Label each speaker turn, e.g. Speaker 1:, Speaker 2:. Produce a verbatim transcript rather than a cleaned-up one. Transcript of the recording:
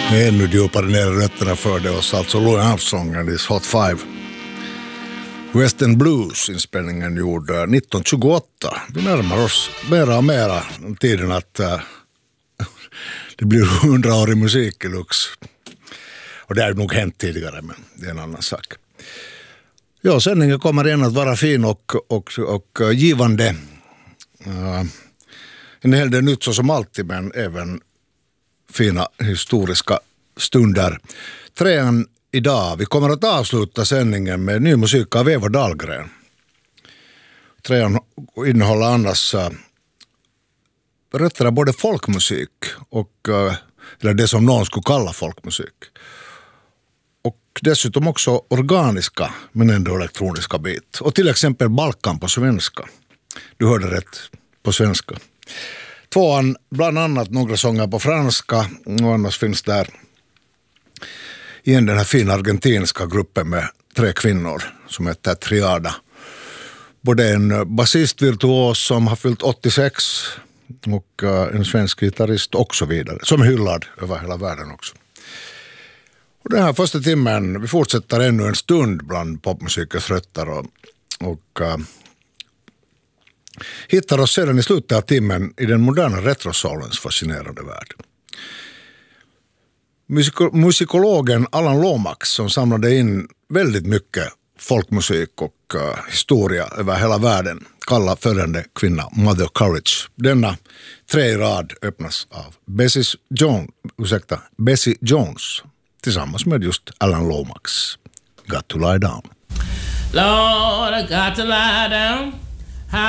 Speaker 1: Ännu djupare ner i rötterna förde oss alltså Louis Armstrong and his Hot Five. Western Blues inspelningen gjord nitton tjugoåtta. Vi närmar oss mera och mera tiden att uh, det blir hundraårig musik i Lux. Och det har nog hänt tidigare, men det är en annan sak. Ja, sändningen kommer igen att vara fin och, och, och uh, givande. Uh, en hel del nytt så som alltid, men även fina historiska stunder. Trean idag. Vi kommer att avsluta sändningen med ny musik av Eva Dahlgren. Trean innehåller annars uh, rötter av både folkmusik och uh, eller det som någon skulle kalla folkmusik. Och dessutom också organiska men ändå elektroniska bit. Och till exempel Balkan på svenska. Du hörde rätt, på svenska. Tvåan, bland annat några sånger på franska, och annars finns där igen den här fina argentinska gruppen med tre kvinnor som heter Triada. Både en basistvirtuos som har fyllt åttiosex och en svensk gitarrist och så vidare, som är hyllad över hela världen också. Och den här första timmen, vi fortsätter ännu en stund bland popmusikens rötter och, och uh, hittar oss sedan i slutet av timmen i den moderna retrosoulens fascinerande värld. Musiko- musikologen Alan Lomax som samlade in väldigt mycket folkmusik och uh, historia över hela världen kallar följande kvinna Mother Courage. Denna tre i rad öppnas av Bessie Jones, ursäkta, Bessie Jones tillsammans med just Alan Lomax. Got to lie down.
Speaker 2: Lord, I got to lie down.